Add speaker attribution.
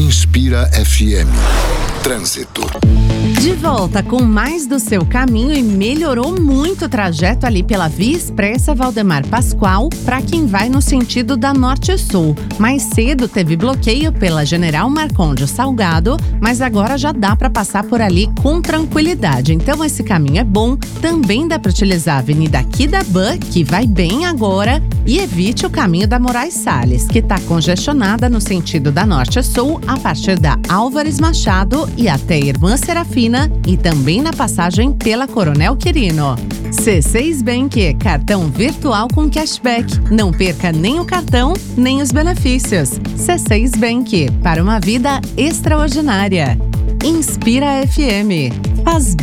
Speaker 1: Inspira FM. Trânsito.
Speaker 2: De volta com mais do seu caminho e melhorou muito o trajeto ali pela Via Expressa Valdemar Pascoal para quem vai no sentido da Norte-Sul. Mais cedo teve bloqueio pela General Marcondes Salgado, mas agora já dá para passar por ali com tranquilidade. Então esse caminho é bom. Também dá para utilizar a Avenida Aquidabã, que vai bem agora, e evite o caminho da Moraes Salles, que está congestionada no sentido da Norte-Sul a partir da Álvares Machado e até Irmã Serafina e também na passagem pela Coronel Quirino. C6 Bank, cartão virtual com cashback. Não perca nem o cartão, nem os benefícios. C6 Bank, para uma vida extraordinária. Inspira FM. Faz